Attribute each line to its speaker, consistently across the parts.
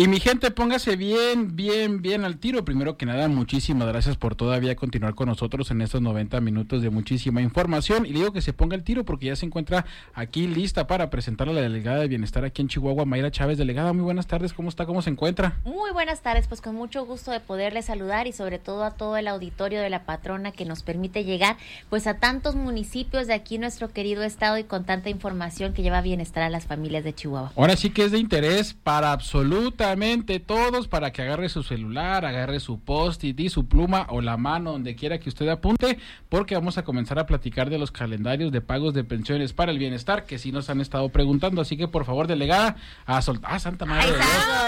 Speaker 1: Y mi gente, póngase bien al tiro. Primero que nada, muchísimas gracias por todavía continuar con nosotros en estos 90 minutos de muchísima información. Y le digo que se ponga al tiro porque ya se encuentra aquí lista para presentar a la delegada de Bienestar aquí en Chihuahua, Mayra Chávez. Delegada, muy buenas tardes. ¿Cómo está? ¿Cómo se encuentra?
Speaker 2: Muy buenas tardes, pues con mucho gusto de poderle saludar y sobre todo a todo el auditorio de la patrona que nos permite llegar pues a tantos municipios de aquí nuestro querido estado y con tanta información que lleva bienestar a las familias de Chihuahua.
Speaker 1: Ahora sí que es de interés para absolutamente todos, para que agarre su celular, agarre su post-it y su pluma o la mano, donde quiera que usted apunte, porque vamos a comenzar a platicar de los calendarios de pagos de pensiones para el bienestar, que sí nos han estado preguntando, así que por favor, delegada, a soltar. ¡Santa madre de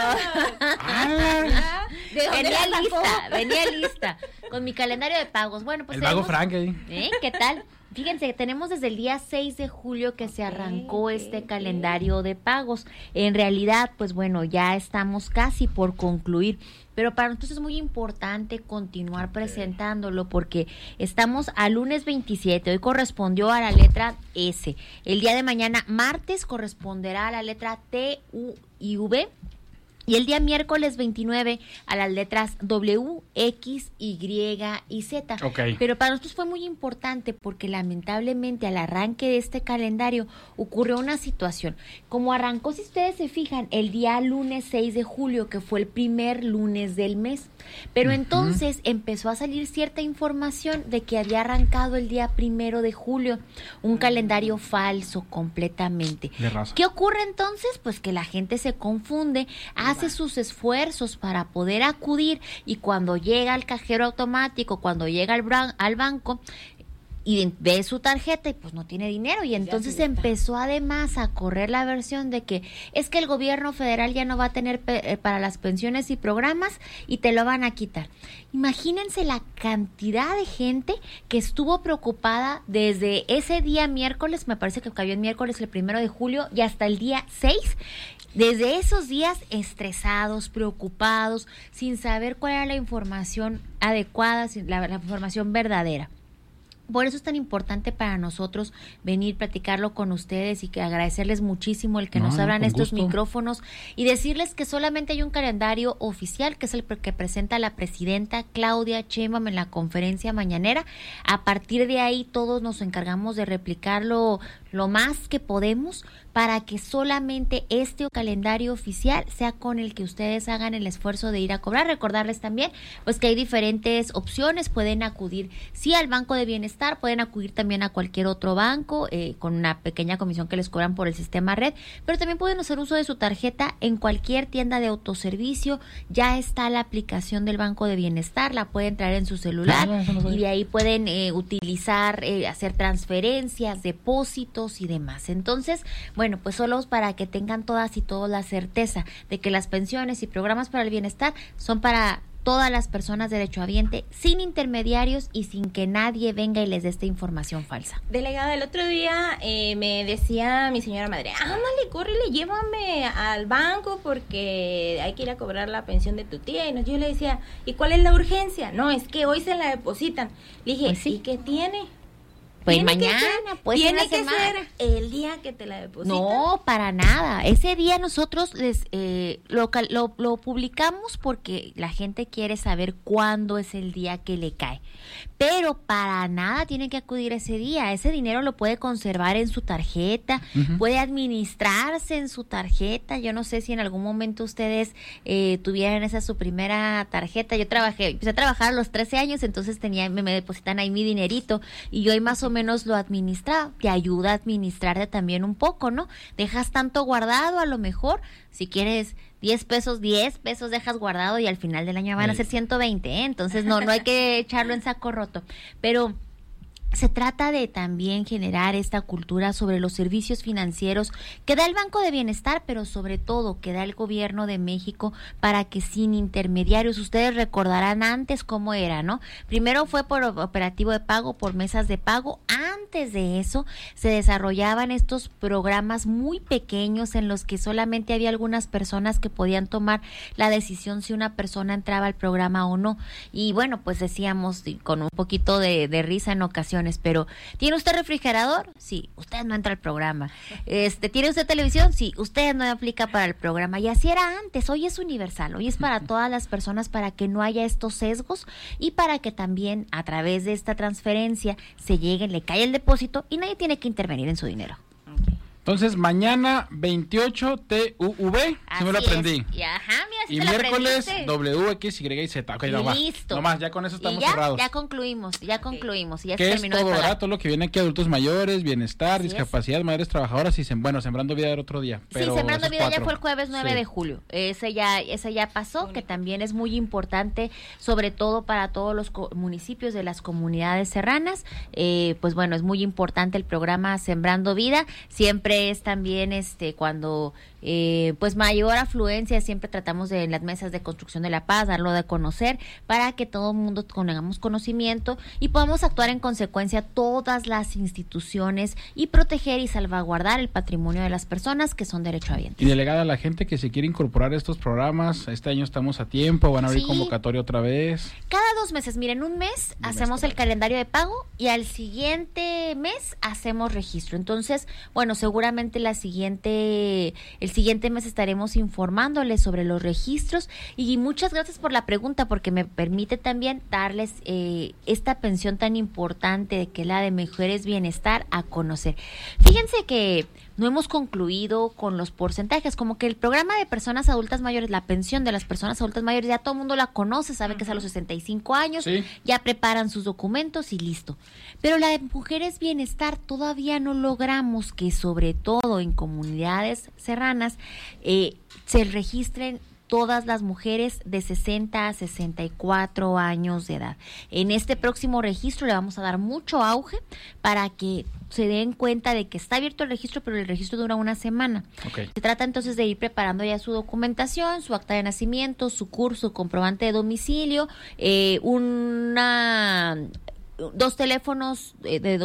Speaker 1: Dios!
Speaker 2: Venía lista, con mi calendario de pagos. Bueno, pues
Speaker 1: el vago Frank,
Speaker 2: ¿qué tal? Fíjense, tenemos desde el día 6 de julio que se arrancó este calendario de pagos. En realidad, pues bueno, ya estamos casi por concluir. Pero para nosotros es muy importante continuar presentándolo porque estamos al lunes 27, hoy correspondió a la letra S. El día de mañana, martes, corresponderá a la letra T, U y V. Y el día miércoles 29 a las letras W, X, Y y Z.
Speaker 1: Okay.
Speaker 2: Pero para nosotros fue muy importante porque lamentablemente al arranque de este calendario ocurrió una situación. Como arrancó, si ustedes se fijan, el día lunes 6 de julio, que fue el primer lunes del mes. Pero entonces empezó a salir cierta información de que había arrancado el día 1 de julio. Un calendario falso completamente. ¿Qué ocurre entonces? Pues que la gente se confunde, hace sus esfuerzos para poder acudir y cuando llega al cajero automático, cuando llega al banco y ve su tarjeta y pues no tiene dinero y entonces empezó además a correr la versión de que es que el gobierno federal ya no va a tener para las pensiones y programas y te lo van a quitar. Imagínense la cantidad de gente que estuvo preocupada desde ese día miércoles, me parece que cayó el miércoles el 1 de julio y hasta el día 6. Desde esos días estresados, preocupados, sin saber cuál era la información adecuada, la información verdadera. Por eso es tan importante para nosotros venir, platicarlo con ustedes y que agradecerles muchísimo el que nos abran estos micrófonos y decirles que solamente hay un calendario oficial, que es el que presenta la presidenta Claudia Sheinbaum en la conferencia mañanera. A partir de ahí todos nos encargamos de replicarlo lo más que podemos para que solamente este calendario oficial sea con el que ustedes hagan el esfuerzo de ir a cobrar. Recordarles también pues que hay diferentes opciones, pueden acudir sí al Banco de Bienestar, pueden acudir también a cualquier otro banco con una pequeña comisión que les cobran por el sistema red, pero también pueden hacer uso de su tarjeta en cualquier tienda de autoservicio. Ya está la aplicación del Banco de Bienestar, la pueden traer en su celular y de ahí pueden utilizar, hacer transferencias, depósitos y demás. Entonces, bueno, pues solo para que tengan todas y todos la certeza de que las pensiones y programas para el bienestar son para todas las personas derechohabiente, sin intermediarios y sin que nadie venga y les dé esta información falsa.
Speaker 3: Delegada, el otro día me decía mi señora madre, ándale, córrele, llévame al banco porque hay que ir a cobrar la pensión de tu tía. Y yo le decía, ¿y cuál es la urgencia? No, es que hoy se la depositan. Le dije, pues sí. ¿Y qué tiene?
Speaker 2: Pues mañana, pues
Speaker 3: tiene que ser el día que te la depositan.
Speaker 2: No, para nada. Ese día nosotros lo publicamos porque la gente quiere saber cuándo es el día que le cae. Pero para nada tiene que acudir ese día. Ese dinero lo puede conservar en su tarjeta, puede administrarse en su tarjeta. Yo no sé si en algún momento ustedes tuvieran esa su primera tarjeta. Yo empecé a trabajar a los 13 años, entonces me depositan ahí mi dinerito y yo ahí más o menos lo administraba. Te ayuda a administrarte también un poco, ¿no? Dejas tanto guardado, a lo mejor, si quieres 10 pesos dejas guardado y al final del año van a ser 120, ¿eh? Entonces no hay que echarlo en saco roto. Pero se trata de también generar esta cultura sobre los servicios financieros que da el Banco de Bienestar, pero sobre todo que da el Gobierno de México para que sin intermediarios, ustedes recordarán antes cómo era, ¿no? Primero fue por operativo de pago, por mesas de pago. Antes de eso se desarrollaban estos programas muy pequeños en los que solamente había algunas personas que podían tomar la decisión si una persona entraba al programa o no. Y bueno, pues decíamos con un poquito de risa en ocasiones, situaciones, pero ¿tiene usted refrigerador? Sí, usted no entra al programa. ¿Tiene usted televisión? Sí, usted no aplica para el programa. Y así era antes, hoy es universal, hoy es para todas las personas, para que no haya estos sesgos y para que también a través de esta transferencia se llegue, le cae el depósito y nadie tiene que intervenir en su dinero.
Speaker 1: Entonces, mañana 28 TUV, si me lo aprendí.
Speaker 2: Y
Speaker 1: miércoles WXYZ. Okay,
Speaker 2: listo.
Speaker 1: Nomás, ya con eso estamos
Speaker 2: y
Speaker 1: cerrados.
Speaker 2: Ya concluimos. Y ya se
Speaker 1: ¿Qué es
Speaker 2: terminó
Speaker 1: todo,
Speaker 2: de pagar.
Speaker 1: todo lo que viene aquí? Adultos mayores, bienestar,
Speaker 2: Así
Speaker 1: discapacidad, madres trabajadoras y Sembrando Vida era otro día. Pero
Speaker 2: sí, Sembrando Vida
Speaker 1: 4.
Speaker 2: ya fue el jueves 9 de julio. Ese ya pasó, que también es muy importante, sobre todo para todos los municipios de las comunidades serranas. Pues bueno, es muy importante el programa Sembrando Vida. Siempre es también cuando pues mayor afluencia, siempre tratamos de en las mesas de construcción de la paz darlo de conocer para que todo el mundo tengamos conocimiento y podamos actuar en consecuencia todas las instituciones y proteger y salvaguardar el patrimonio de las personas que son derechohabientes.
Speaker 1: Y delegada a la gente que se quiere incorporar a estos programas, este año estamos a tiempo, van a abrir convocatoria otra vez.
Speaker 2: Cada 2 meses, miren, un mes hacemos el calendario de pago y al siguiente mes hacemos registro. Entonces, bueno, seguramente el siguiente mes estaremos informándoles sobre los registros y muchas gracias por la pregunta porque me permite también darles esta pensión tan importante que es la de Mujeres Bienestar a conocer. Fíjense que no hemos concluido con los porcentajes, como que el programa de personas adultas mayores, la pensión de las personas adultas mayores, ya todo el mundo la conoce, sabe que es a los 65 años, ya preparan sus documentos y listo. Pero la de Mujeres Bienestar todavía no logramos que, sobre todo en comunidades serranas, se registren todas las mujeres de 60 a 64 años de edad. En este próximo registro le vamos a dar mucho auge para que se den cuenta de que está abierto el registro, pero el registro dura una semana.
Speaker 1: Okay.
Speaker 2: Se trata entonces de ir preparando ya su documentación, su acta de nacimiento, su CURP, su comprobante de domicilio, dos teléfonos,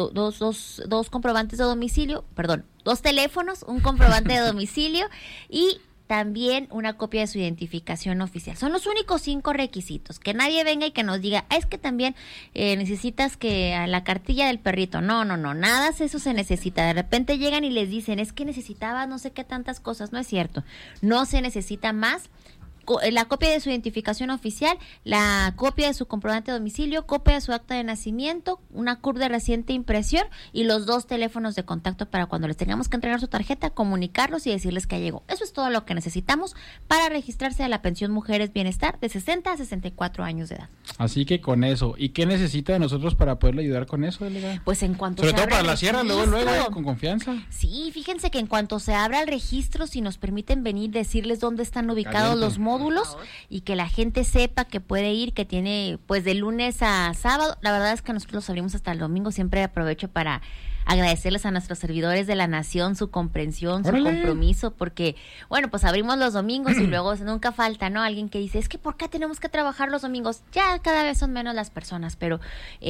Speaker 2: dos comprobantes de domicilio, dos teléfonos, un comprobante de domicilio y también una copia de su identificación oficial. Son los únicos 5 requisitos. Que nadie venga y que nos diga, es que también necesitas que a la cartilla del perrito. No, nada de eso se necesita. De repente llegan y les dicen, es que necesitaba no sé qué tantas cosas. No es cierto. No se necesita más. La copia de su identificación oficial, la copia de su comprobante de domicilio, copia de su acta de nacimiento, una CURP de reciente impresión y los 2 teléfonos de contacto para cuando les tengamos que entregar su tarjeta, comunicarlos y decirles que llegó. Eso es todo lo que necesitamos para registrarse a la pensión Mujeres Bienestar de 60 a 64 años de edad.
Speaker 1: Así que con eso, ¿y qué necesita de nosotros para poderle ayudar con eso, delegada?
Speaker 2: Pues en cuanto
Speaker 1: sobre
Speaker 2: se
Speaker 1: todo
Speaker 2: abra
Speaker 1: para la sierra, luego, con confianza.
Speaker 2: Sí, fíjense que en cuanto se abra el registro, si nos permiten venir, decirles dónde están ubicados los módulos y que la gente sepa que puede ir, que tiene pues de lunes a sábado. La verdad es que nosotros los abrimos hasta el domingo. Siempre aprovecho para agradecerles a nuestros servidores de la nación su comprensión, su compromiso, porque bueno, pues abrimos los domingos y luego nunca falta, ¿no? Alguien que dice, es que ¿por qué tenemos que trabajar los domingos? Ya cada vez son menos las personas, pero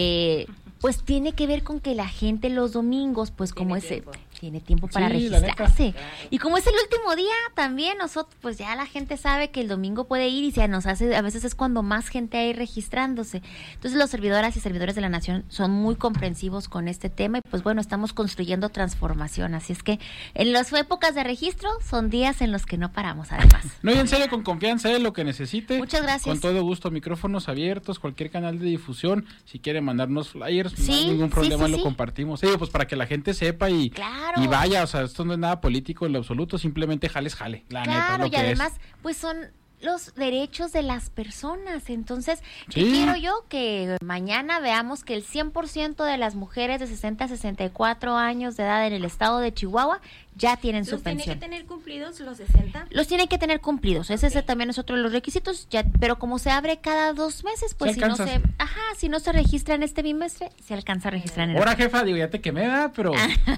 Speaker 2: pues tiene que ver con que la gente los domingos, pues como tiene tiempo para registrarse. Y como es el último día, también nosotros, pues ya la gente sabe que el domingo puede ir y a veces es cuando más gente hay registrándose. Entonces los servidoras y servidores de la nación son muy comprensivos con este tema y pues bueno, estamos construyendo transformación. Así es que en las épocas de registro son días en los que no paramos, además.
Speaker 1: No, y en serio, con confianza, lo que necesite.
Speaker 2: Muchas gracias.
Speaker 1: Con todo gusto, micrófonos abiertos, cualquier canal de difusión. Si quiere mandarnos flyers, no hay ningún problema, lo compartimos. Pues para que la gente sepa y vaya, o sea, esto no es nada político en lo absoluto, simplemente jale, la neta, lo
Speaker 2: y
Speaker 1: que
Speaker 2: además, pues son los derechos de las personas. Entonces, quiero yo que mañana veamos que el 100% de las mujeres de 60 a 64 años de edad en el estado de Chihuahua ya tienen su pensión.
Speaker 3: ¿Los tienen que tener cumplidos los 60?
Speaker 2: Los tienen que tener cumplidos. Ese también es otro de los requisitos, pero como se abre cada 2 meses, pues si no se registra en este bimestre, se alcanza a registrar en el
Speaker 1: Ahora, jefa, digo, ya te quemé, ¿verdad? Pero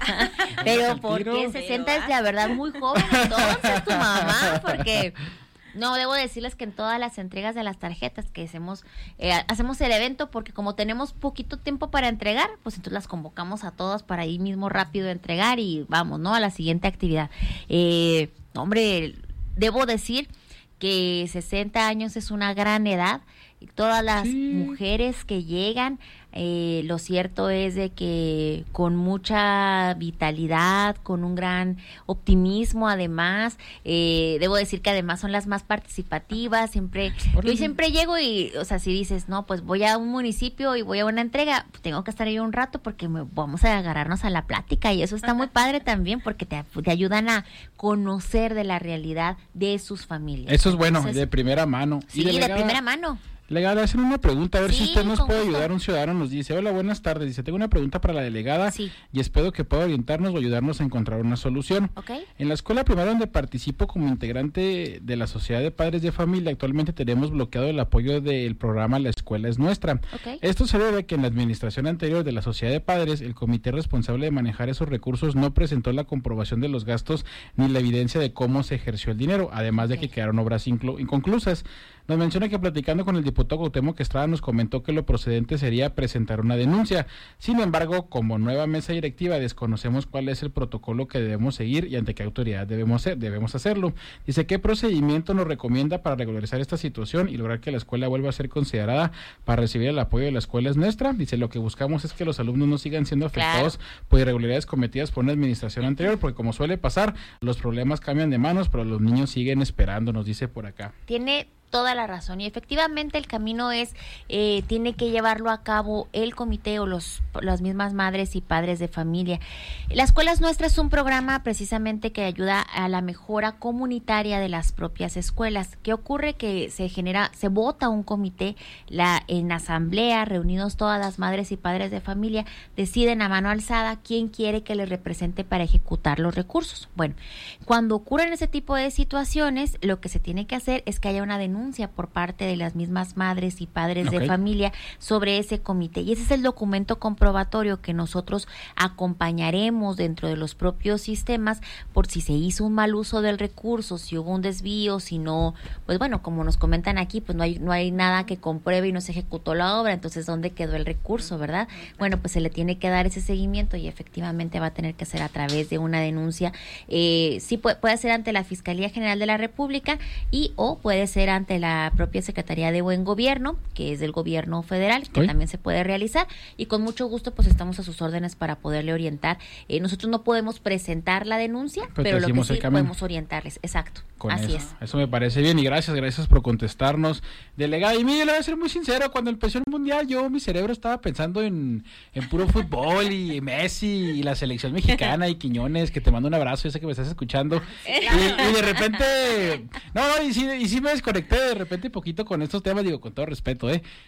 Speaker 2: pero porque 60 es la verdad muy joven, entonces tu mamá, porque no, debo decirles que en todas las entregas de las tarjetas que hacemos el evento, porque como tenemos poquito tiempo para entregar, pues entonces las convocamos a todas para ir mismo rápido a entregar y vamos, ¿no? A la siguiente actividad. Hombre, debo decir que 60 años es una gran edad. todas las
Speaker 1: Sí.
Speaker 2: mujeres que llegan, lo cierto es de que con mucha vitalidad, con un gran optimismo, además, debo decir que además son las más participativas, yo siempre llego y, o sea, si dices, no, pues voy a un municipio y voy a una entrega, pues tengo que estar ahí un rato porque vamos a agarrarnos a la plática, y eso está muy padre también porque te ayudan a conocer de la realidad de sus familias.
Speaker 1: Eso es bueno,
Speaker 2: Entonces,
Speaker 1: de primera mano.
Speaker 2: sí, de primera mano.
Speaker 1: Delegada, le hacen una pregunta, a ver
Speaker 2: Sí,
Speaker 1: si usted nos
Speaker 2: con
Speaker 1: puede
Speaker 2: gusto.
Speaker 1: ayudar. Un ciudadano nos dice, hola, buenas tardes, dice, tengo una pregunta para la delegada
Speaker 2: Sí.
Speaker 1: y espero que pueda orientarnos o ayudarnos a encontrar una solución.
Speaker 2: ¿Ok?
Speaker 1: En la escuela primaria donde participo como integrante de la Sociedad de Padres de Familia, actualmente tenemos bloqueado el apoyo del programa La Escuela es Nuestra.
Speaker 2: Ok.
Speaker 1: Esto se debe a que en la administración anterior de la Sociedad de Padres, el comité responsable de manejar esos recursos no presentó la comprobación de los gastos ni la evidencia de cómo se ejerció el dinero, además de que quedaron obras inconclusas. Nos menciona que platicando con el diputado Cuauhtémoc Estrada nos comentó que lo procedente sería presentar una denuncia. Sin embargo, como nueva mesa directiva desconocemos cuál es el protocolo que debemos seguir y ante qué autoridad debemos hacerlo. Dice, ¿qué procedimiento nos recomienda para regularizar esta situación y lograr que la escuela vuelva a ser considerada para recibir el apoyo de la escuela es nuestra? Dice, lo que buscamos es que los alumnos no sigan siendo afectados por irregularidades cometidas por una administración anterior, porque como suele pasar, los problemas cambian de manos, pero los niños siguen esperando, nos dice por acá.
Speaker 2: Tiene toda la razón, y efectivamente el camino es, tiene que llevarlo a cabo el comité o las mismas madres y padres de familia. La Escuela es Nuestra es un programa precisamente que ayuda a la mejora comunitaria de las propias escuelas. ¿Qué ocurre? Que se vota un comité, en asamblea, reunidos todas las madres y padres de familia, deciden a mano alzada quién quiere que les represente para ejecutar los recursos. Bueno, cuando ocurren ese tipo de situaciones, lo que se tiene que hacer es que haya una denuncia por parte de las mismas madres y padres de familia sobre ese comité, y ese es el documento comprobatorio que nosotros acompañaremos dentro de los propios sistemas por si se hizo un mal uso del recurso, si hubo un desvío, si no, pues bueno, como nos comentan aquí, pues no hay nada que compruebe y no se ejecutó la obra, entonces ¿dónde quedó el recurso, verdad? Bueno, pues se le tiene que dar ese seguimiento y efectivamente va a tener que ser a través de una denuncia, sí puede ser ante la Fiscalía General de la República o puede ser ante la propia Secretaría de Buen Gobierno, que es del gobierno federal, que también se puede realizar, y con mucho gusto pues estamos a sus órdenes para poderle orientar. Nosotros no podemos presentar la denuncia, pero lo que sí podemos orientarles, exacto. Así es.
Speaker 1: Eso me parece bien y gracias por contestarnos, delegada. Y mire, le voy a ser muy sincero, cuando empezó el Mundial mi cerebro estaba pensando en puro fútbol y Messi y la selección mexicana y Quiñones, que te mando un abrazo, yo sé que me estás escuchando. Y de repente, y sí me desconecté de repente poquito con estos temas, digo, con todo respeto,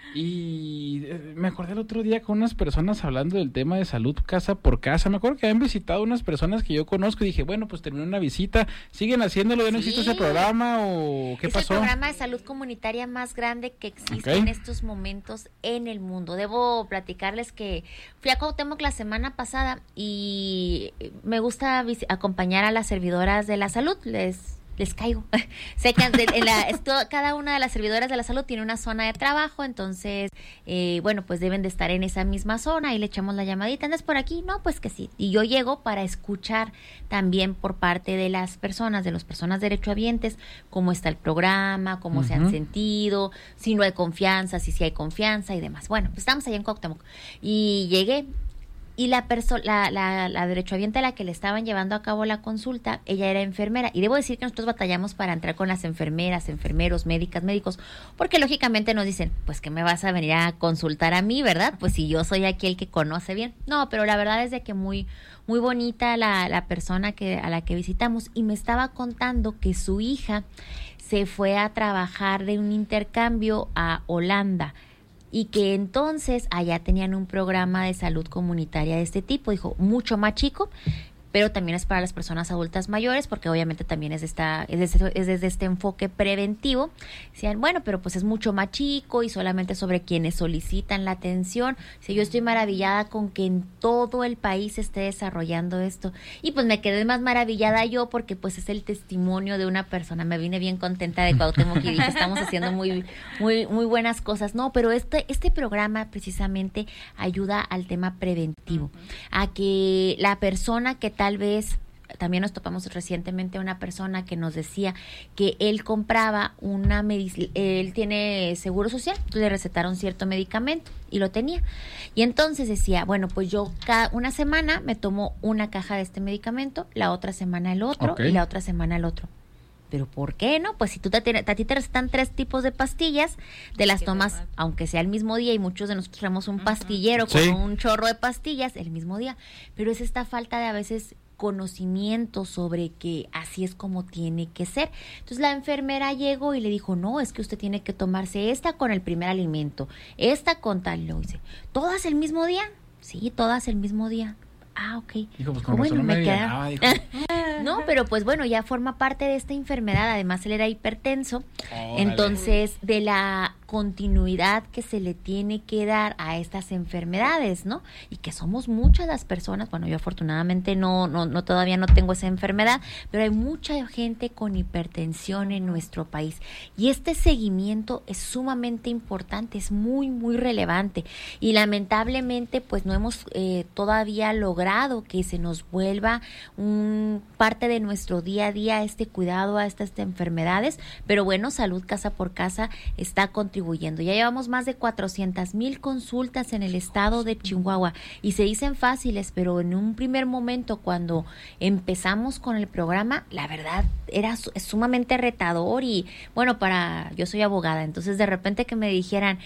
Speaker 1: y me acordé el otro día con unas personas hablando del tema de salud casa por casa. Me acuerdo que habían visitado unas personas que yo conozco y dije, bueno, pues terminé una visita, siguen haciéndolo, ya no existe ese programa o qué pasó.
Speaker 2: Es el programa de salud comunitaria más grande que existe en estos momentos en el mundo. Debo platicarles que fui a Cuauhtémoc la semana pasada y me gusta acompañar a las servidoras de la salud, les caigo. Sé que cada una de las servidoras de la salud tiene una zona de trabajo, entonces, bueno, pues deben de estar en esa misma zona y le echamos la llamadita. ¿Andas por aquí? No, pues que sí. Y yo llego para escuchar también por parte de las personas derechohabientes, cómo está el programa, cómo se han sentido, si no hay confianza, si sí hay confianza y demás. Bueno, pues estamos allá en Cuauhtémoc y llegué. Y la derechohabiente a la que le estaban llevando a cabo la consulta, ella era enfermera. Y debo decir que nosotros batallamos para entrar con las enfermeras, enfermeros, médicos, porque lógicamente nos dicen, pues que me vas a venir a consultar a mí, ¿verdad? Pues si yo soy aquí el que conoce bien. No, pero la verdad es de que muy, muy bonita la persona a la que visitamos, y me estaba contando que su hija se fue a trabajar de un intercambio a Holanda, y que entonces allá tenían un programa de salud comunitaria de este tipo. Dijo, mucho más chico, pero también es para las personas adultas mayores, porque obviamente también es desde este enfoque preventivo. Decían, bueno, pero pues es mucho más chico y solamente sobre quienes solicitan la atención. Yo estoy maravillada con que en todo el país se esté desarrollando esto. Y pues me quedé más maravillada yo, porque pues es el testimonio de una persona. Me vine bien contenta de Cuauhtémoc y dije, estamos haciendo muy, muy, muy buenas cosas. No, pero este programa precisamente ayuda al tema preventivo, a que la persona que tal vez también nos topamos recientemente a una persona que nos decía que él compraba una medicina, él tiene seguro social, entonces le recetaron cierto medicamento y lo tenía. Y entonces decía, bueno, pues yo cada una semana me tomo una caja de este medicamento, la otra semana el otro y la otra semana el otro. ¿Pero por qué no? Pues si a ti te recetan 3 tipos de pastillas, te las tomas, aunque sea el mismo día, y muchos de nosotros tenemos un pastillero con un chorro de pastillas el mismo día, pero es esta falta de a veces conocimiento sobre que así es como tiene que ser. Entonces la enfermera llegó y le dijo, no, es que usted tiene que tomarse esta con el primer alimento, esta con tal, lo dice, ¿todas el mismo día? Sí, todas el mismo día. Ah, ok.
Speaker 1: Dijo, pues con razón me queda.
Speaker 2: No, pero pues bueno, ya forma parte de esta enfermedad. Además, él era hipertenso. Entonces, de la continuidad que se le tiene que dar a estas enfermedades, ¿no? Y que somos muchas las personas, bueno, yo afortunadamente no todavía no tengo esa enfermedad, pero hay mucha gente con hipertensión en nuestro país. Y este seguimiento es sumamente importante, es muy, muy relevante. Y lamentablemente, pues no hemos todavía logrado que se nos vuelva parte de nuestro día a día este cuidado a estas enfermedades, pero bueno, Salud Casa por Casa está contribuyendo. Ya llevamos más de 400,000 consultas en el estado de Chihuahua y se dicen fáciles, pero en un primer momento cuando empezamos con el programa, la verdad era sumamente retador y bueno, yo soy abogada, entonces de repente que me dijeran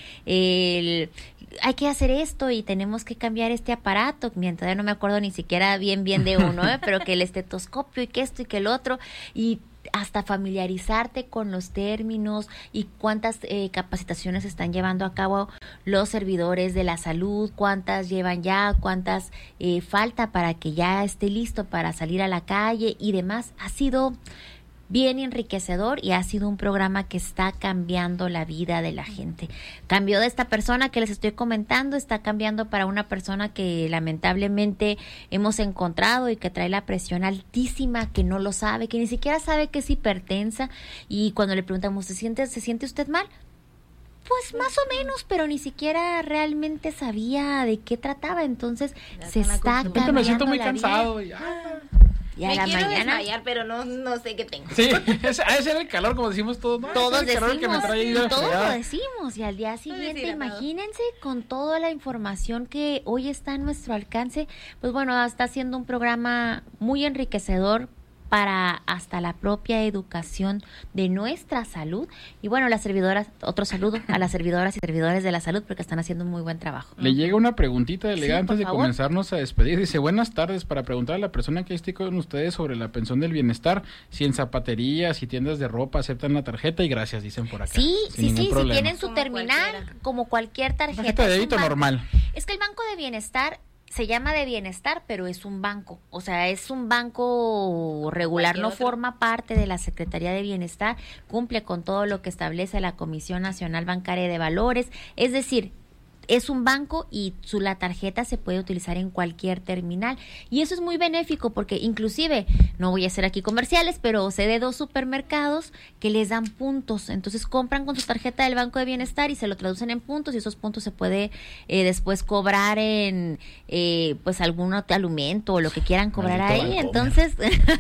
Speaker 2: hay que hacer esto y tenemos que cambiar este aparato, mientras ya no me acuerdo ni siquiera bien de uno, pero que el estetoscopio y que esto y que el otro, y hasta familiarizarte con los términos y cuántas capacitaciones están llevando a cabo los servidores de la salud, cuántas llevan ya, cuántas falta para que ya esté listo para salir a la calle y demás. Ha sido bien enriquecedor y ha sido un programa que está cambiando la vida de la gente. Cambió de esta persona que les estoy comentando, está cambiando para una persona que lamentablemente hemos encontrado y que trae la presión altísima, que no lo sabe, que ni siquiera sabe que es hipertensa, y cuando le preguntamos, ¿se siente usted mal? Pues más o menos, pero ni siquiera realmente sabía de qué trataba, entonces se está cambiando.
Speaker 1: Me siento muy
Speaker 2: la
Speaker 1: cansado.
Speaker 2: vida.
Speaker 3: Me quiero desmayar, pero no sé qué tengo.
Speaker 1: Sí, ese era el calor, como decimos todos, ¿no?
Speaker 2: Todos decimos,
Speaker 1: todos
Speaker 2: lo decimos, y al día siguiente, imagínense con toda la información que hoy está a nuestro alcance, pues bueno, está siendo un programa muy enriquecedor para hasta la propia educación de nuestra salud. Y bueno, las servidoras, otro saludo a las servidoras y servidores de la salud porque están haciendo un muy buen trabajo.
Speaker 1: Le llega una preguntita, delegada, antes de comenzarnos a despedir. Dice, buenas tardes, para preguntar a la persona que esté con ustedes sobre la pensión del bienestar, si en zapaterías y tiendas de ropa aceptan la tarjeta, y gracias, dicen por acá.
Speaker 2: Sí, si tienen su terminal, como cualquier tarjeta.
Speaker 1: Tarjeta de débito normal.
Speaker 2: Es que el Banco de Bienestar se llama de bienestar, pero es un banco, o sea, es un banco regular, no forma parte de la Secretaría de Bienestar, cumple con todo lo que establece la Comisión Nacional Bancaria de Valores, es decir, es un banco y la tarjeta se puede utilizar en cualquier terminal. Y eso es muy benéfico porque inclusive, no voy a hacer aquí comerciales, pero sé de 2 supermercados que les dan puntos. Entonces compran con su tarjeta del Banco de Bienestar y se lo traducen en puntos y esos puntos se puede después cobrar en pues algún alimento o lo que quieran cobrar ahí. Entonces...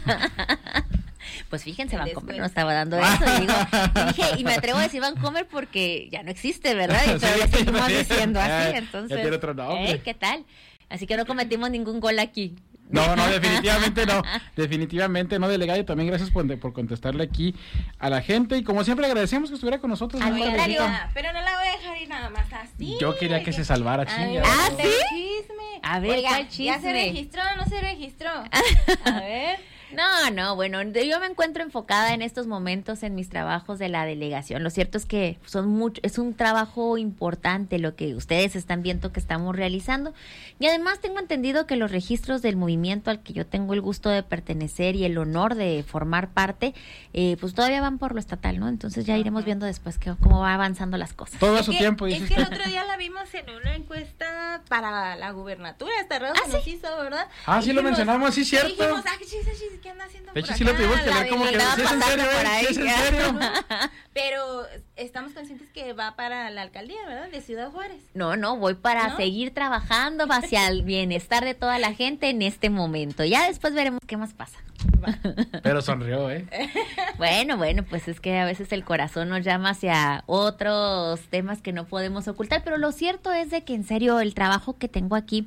Speaker 2: Pues fíjense, Vancomer no estaba dando eso. Y me atrevo a decir Vancomer porque ya no existe, ¿verdad? Y pero lo seguimos diciendo así, entonces.
Speaker 1: Ya tiene otro nombre.
Speaker 2: ¿Qué tal? Así que no cometimos ningún gol aquí.
Speaker 1: No, definitivamente no, delegado, y también gracias por contestarle aquí a la gente, y como siempre agradecemos que estuviera con nosotros.
Speaker 3: Pero no la voy a dejar ir nada más así.
Speaker 1: Yo quería que se salvara, chinga.
Speaker 2: ¿Sí?
Speaker 3: Chisme.
Speaker 2: A ver,
Speaker 3: oiga,
Speaker 2: chisme.
Speaker 3: ¿ya se registró o no se registró? A ver.
Speaker 2: No, bueno, yo me encuentro enfocada en estos momentos en mis trabajos de la delegación. Lo cierto es que es un trabajo importante lo que ustedes están viendo que estamos realizando. Y además tengo entendido que los registros del movimiento al que yo tengo el gusto de pertenecer y el honor de formar parte, pues todavía van por lo estatal, ¿no? Entonces ya iremos viendo después cómo va avanzando las cosas.
Speaker 1: Todo a su tiempo, dice
Speaker 3: usted. Es que el otro día la vimos en una encuesta para la gubernatura, hasta raro se nos hizo, ¿verdad?
Speaker 1: Sí, lo mencionamos, sí, cierto.
Speaker 3: Dijimos, ¿qué anda haciendo
Speaker 1: de hecho,
Speaker 3: por
Speaker 1: sí
Speaker 3: acá?
Speaker 1: lo tuvimos que leer como que sí es en serio, sí es en serio.
Speaker 3: Pero estamos conscientes que va para la alcaldía, ¿verdad? De Ciudad Juárez.
Speaker 2: No, voy para seguir trabajando hacia el bienestar de toda la gente en este momento. Ya después veremos qué más pasa.
Speaker 1: Pero sonrió, ¿eh?
Speaker 2: Bueno, pues es que a veces el corazón nos llama hacia otros temas que no podemos ocultar, pero lo cierto es de que en serio el trabajo que tengo aquí,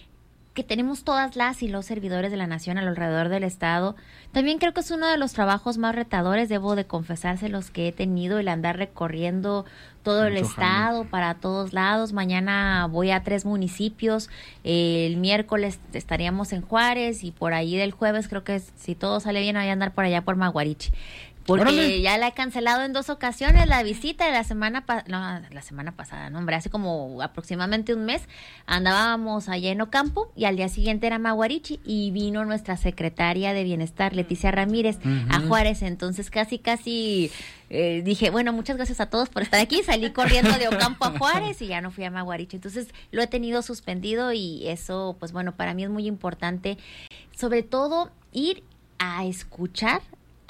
Speaker 2: que tenemos todas las y los servidores de la nación alrededor del estado, también creo que es uno de los trabajos más retadores, debo de confesárselos, que he tenido, el andar recorriendo todo el estado, para todos lados. Mañana voy a 3 municipios, el miércoles estaríamos en Juárez y por ahí del jueves creo que si todo sale bien voy a andar por allá por Maguarichi. Porque ¡órale! Ya la he cancelado en 2 ocasiones la visita de la semana pasada, no hombre, hace como aproximadamente un mes andábamos allá en Ocampo y al día siguiente era Maguarichi y vino nuestra secretaria de Bienestar, Leticia Ramírez, a Juárez. Entonces casi dije, bueno, muchas gracias a todos por estar aquí, salí corriendo de Ocampo a Juárez y ya no fui a Maguarichi. Entonces lo he tenido suspendido y eso, pues bueno, para mí es muy importante, sobre todo ir a escuchar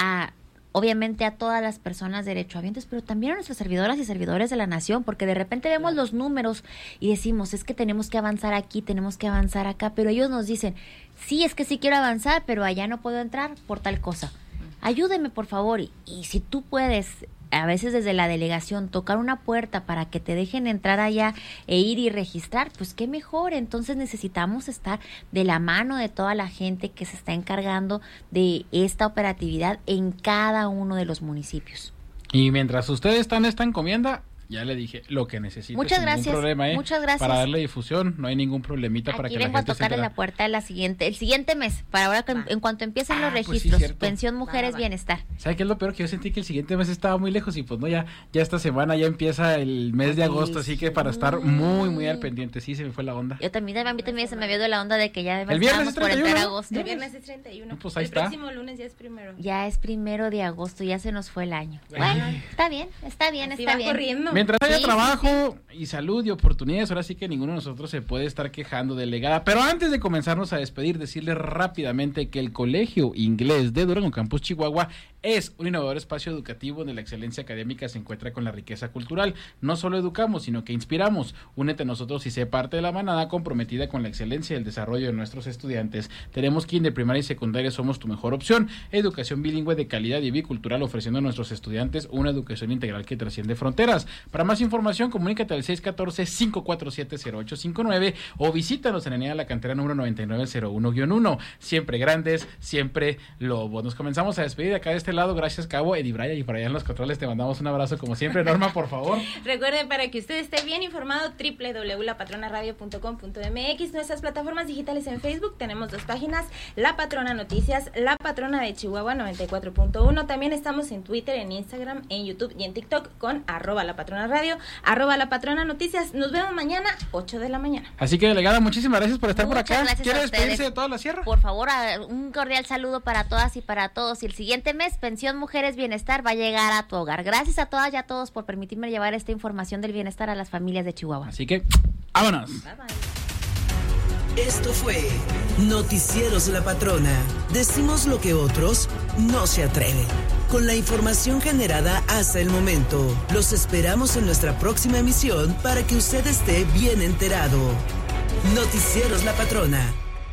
Speaker 2: obviamente a todas las personas derechohabientes, pero también a nuestras servidoras y servidores de la nación, porque de repente vemos los números y decimos, es que tenemos que avanzar aquí, tenemos que avanzar acá, pero ellos nos dicen, sí, es que sí quiero avanzar, pero allá no puedo entrar por tal cosa. Ayúdeme, por favor, y si tú puedes, a veces desde la delegación, tocar una puerta para que te dejen entrar allá e ir y registrar, pues qué mejor. Entonces necesitamos estar de la mano de toda la gente que se está encargando de esta operatividad en cada uno de los municipios.
Speaker 1: Y mientras ustedes están en esta encomienda, ya le dije lo que necesito.
Speaker 2: Muchas gracias.
Speaker 1: Ningún problema,
Speaker 2: muchas gracias.
Speaker 1: Para darle difusión, no hay ningún problemita. Aquí para que la gente
Speaker 2: vengo a tocarle la puerta el siguiente mes, para ahora que en cuanto empiecen los registros, pues sí, Pensión Mujeres Bienestar.
Speaker 1: ¿Sabe qué es lo peor? Que yo sentí que el siguiente mes estaba muy lejos y pues no, ya esta semana ya empieza el mes de agosto, así que para estar muy al pendiente, sí, se me fue la onda.
Speaker 2: A mí también se me había ido la onda de que ya
Speaker 1: el viernes es 31,
Speaker 3: por
Speaker 2: agosto.
Speaker 3: El viernes es 31.
Speaker 1: Pues ahí
Speaker 3: el
Speaker 1: está.
Speaker 3: próximo lunes ya es 1.
Speaker 2: Ya es 1 de agosto, ya se nos fue el año. Bueno, está bien.
Speaker 3: Así va corriendo.
Speaker 1: Mientras haya trabajo y salud y oportunidades, ahora sí que ninguno de nosotros se puede estar quejando, delegada. Pero antes de comenzarnos a despedir, decirles rápidamente que el Colegio Inglés de Durango Campus Chihuahua es un innovador espacio educativo donde la excelencia académica se encuentra con la riqueza cultural. No solo educamos, sino que inspiramos. Únete a nosotros y sé parte de la manada comprometida con la excelencia y el desarrollo de nuestros estudiantes. Tenemos kinder, primaria y secundaria, somos tu mejor opción. Educación bilingüe de calidad y bicultural, ofreciendo a nuestros estudiantes una educación integral que trasciende fronteras. Para más información, comunícate al 614-547-0859 o visítanos en Avenida La Cantera número 9901-1. Siempre grandes, siempre lobos. Nos comenzamos a despedir acá de este lado. Gracias, Cabo, Eddie Braya, y por allá en los controles te mandamos un abrazo como siempre. Norma, por favor.
Speaker 3: Recuerden, para que usted esté bien informado, www.lapatronaradio.com.mx, nuestras plataformas digitales en Facebook, tenemos 2 páginas, La Patrona Noticias, La Patrona de Chihuahua 94.1, también estamos en Twitter, en Instagram, en YouTube y en TikTok con @lapatronaradio, @lapatrona noticias. Nos vemos mañana, 8 de la mañana.
Speaker 1: Así que, delegada, muchísimas gracias por estar por acá.
Speaker 2: ¿Quiere
Speaker 1: despedirse de toda la sierra?
Speaker 2: Por favor, un cordial saludo para todas y para todos. Y el siguiente mes, Pensión Mujeres Bienestar va a llegar a tu hogar. Gracias a todas y a todos por permitirme llevar esta información del bienestar a las familias de Chihuahua.
Speaker 1: Así que, vámonos.
Speaker 3: Bye, bye.
Speaker 4: Esto fue Noticieros La Patrona. Decimos lo que otros no se atreven. Con la información generada hasta el momento, los esperamos en nuestra próxima emisión para que usted esté bien enterado. Noticieros La Patrona.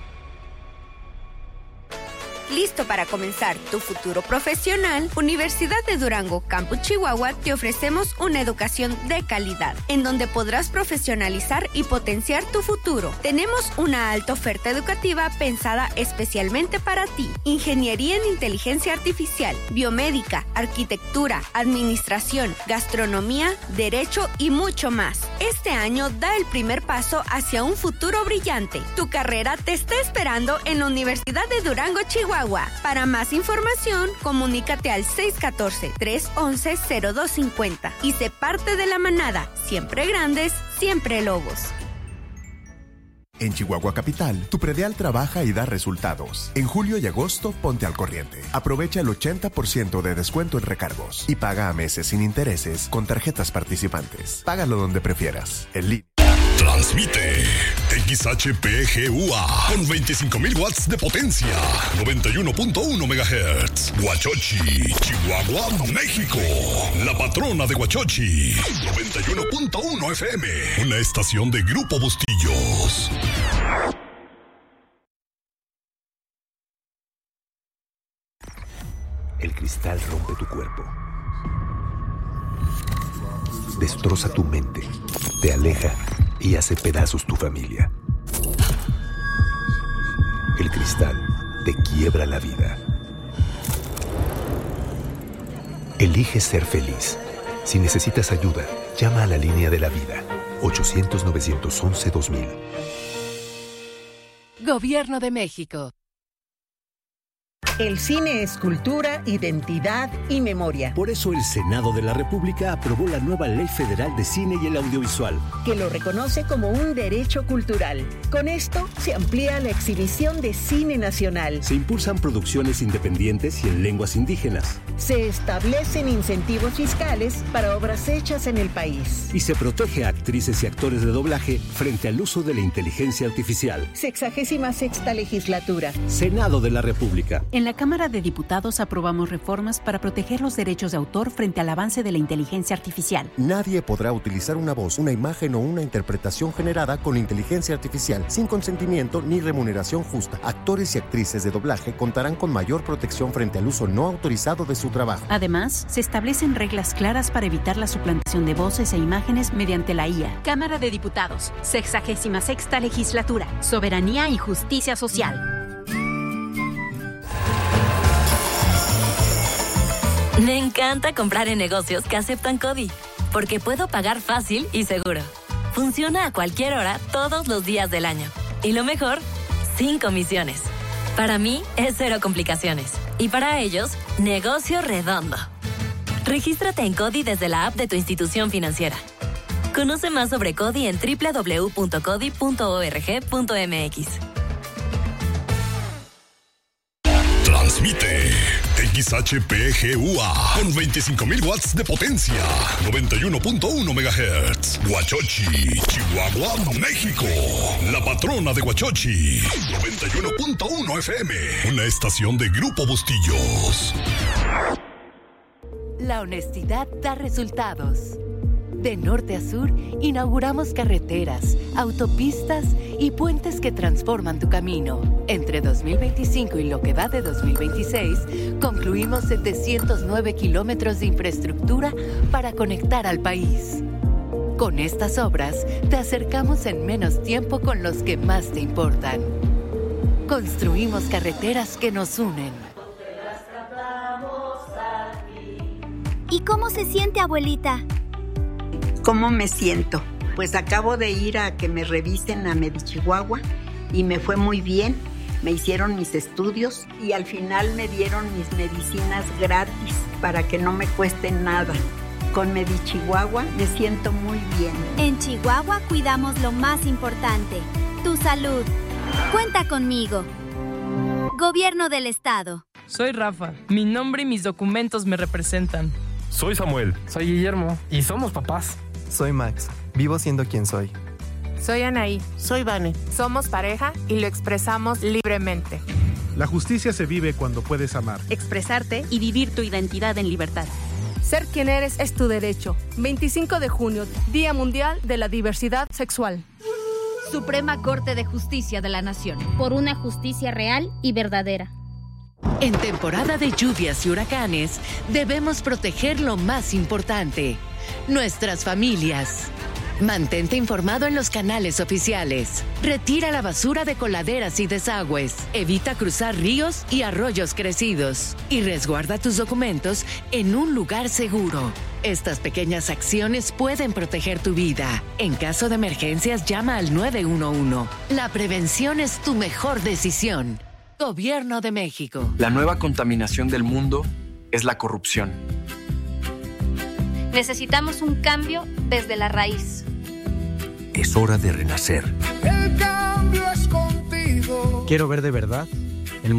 Speaker 5: ¿Listo para comenzar tu futuro profesional? Universidad de Durango Campus Chihuahua te ofrecemos una educación de calidad, en donde podrás profesionalizar y potenciar tu futuro. Tenemos una alta oferta educativa pensada especialmente para ti. Ingeniería en Inteligencia Artificial, Biomédica, Arquitectura, Administración, Gastronomía, Derecho y mucho más. Este año da el primer paso hacia un futuro brillante. Tu carrera te está esperando en la Universidad de Durango, Chihuahua. Para más información, comunícate al 614-311-0250 y sé parte de la manada. Siempre grandes, siempre lobos.
Speaker 6: En Chihuahua Capital, tu predial trabaja y da resultados. En julio y agosto, ponte al corriente. Aprovecha el 80% de descuento en recargos y paga a meses sin intereses con tarjetas participantes. Págalo donde prefieras. En línea.
Speaker 7: Transmite XHPGUA con 25,000 watts de potencia, 91.1 MHz. Huachochi, Chihuahua, México. La Patrona de Huachochi, 91.1 FM. Una estación de Grupo Bustillos.
Speaker 8: El cristal rompe tu cuerpo. Destroza tu mente, te aleja y hace pedazos tu familia. El cristal te quiebra la vida. Elige ser feliz. Si necesitas ayuda, llama a la línea de la vida. 800-911-2000.
Speaker 9: Gobierno de México.
Speaker 10: El cine es cultura, identidad y memoria.
Speaker 11: Por eso el Senado de la República aprobó la nueva Ley Federal de Cine y el Audiovisual,
Speaker 10: que lo reconoce como un derecho cultural. Con esto se amplía la exhibición de cine nacional.
Speaker 11: Se impulsan producciones independientes y en lenguas indígenas.
Speaker 10: Se establecen incentivos fiscales para obras hechas en el país.
Speaker 11: Y se protege a actrices y actores de doblaje frente al uso de la inteligencia artificial.
Speaker 10: 66ª legislatura.
Speaker 11: Senado de la República.
Speaker 12: En la Cámara de Diputados aprobamos reformas para proteger los derechos de autor frente al avance de la inteligencia artificial.
Speaker 13: Nadie podrá utilizar una voz, una imagen o una interpretación generada con inteligencia artificial sin consentimiento ni remuneración justa. Actores y actrices de doblaje contarán con mayor protección frente al uso no autorizado de su trabajo.
Speaker 12: Además, se establecen reglas claras para evitar la suplantación de voces e imágenes mediante la IA.
Speaker 14: Cámara de Diputados, 66ª legislatura, soberanía y justicia social.
Speaker 15: Me encanta comprar en negocios que aceptan CODI, porque puedo pagar fácil y seguro. Funciona a cualquier hora, todos los días del año. Y lo mejor, sin comisiones. Para mí, es cero complicaciones. Y para ellos, negocio redondo. Regístrate en CODI desde la app de tu institución financiera. Conoce más sobre CODI en www.codi.org.mx.
Speaker 7: Transmite XHPGUA con 25.000 watts de potencia, 91.1 MHz. Huachochi, Chihuahua, México. La patrona de Huachochi, 91.1 FM. Una estación de Grupo Bustillos.
Speaker 9: La honestidad da resultados. De norte a sur, inauguramos carreteras, autopistas y puentes que transforman tu camino. Entre 2025 y lo que va de 2026, concluimos 709 kilómetros de infraestructura para conectar al país. Con estas obras, te acercamos en menos tiempo con los que más te importan. Construimos carreteras que nos unen.
Speaker 16: ¿Y cómo se siente, abuelita?
Speaker 17: ¿Cómo me siento? Pues acabo de ir a que me revisen a Medichihuahua y me fue muy bien. Me hicieron mis estudios y al final me dieron mis medicinas gratis para que no me cueste nada. Con Medichihuahua me siento muy bien.
Speaker 16: En Chihuahua cuidamos lo más importante, tu salud. Cuenta conmigo. Gobierno del Estado.
Speaker 18: Soy Rafa. Mi nombre y mis documentos me representan.
Speaker 19: Soy Samuel.
Speaker 20: Soy Guillermo. Y somos papás.
Speaker 21: Soy Max. Vivo siendo quien soy.
Speaker 22: Soy Anaí.
Speaker 23: Soy Vane.
Speaker 22: Somos pareja y lo expresamos libremente.
Speaker 24: La justicia se vive cuando puedes amar,
Speaker 14: expresarte y vivir tu identidad en libertad.
Speaker 22: Ser quien eres es tu derecho. 25 de junio, Día Mundial de la Diversidad Sexual.
Speaker 14: Suprema Corte de Justicia de la Nación.
Speaker 25: Por una justicia real y verdadera.
Speaker 9: En temporada de lluvias y huracanes, debemos proteger lo más importante, nuestras familias. Mantente informado en los canales oficiales. Retira la basura de coladeras y desagües. Evita cruzar ríos y arroyos crecidos. Y resguarda tus documentos en un lugar seguro. Estas pequeñas acciones pueden proteger tu vida. En caso de emergencias, llama al 911. La prevención es tu mejor decisión. Gobierno de México.
Speaker 26: La nueva contaminación del mundo es la corrupción.
Speaker 14: Necesitamos un cambio desde la raíz.
Speaker 8: Es hora de renacer.
Speaker 27: El cambio es contigo.
Speaker 21: Quiero ver de verdad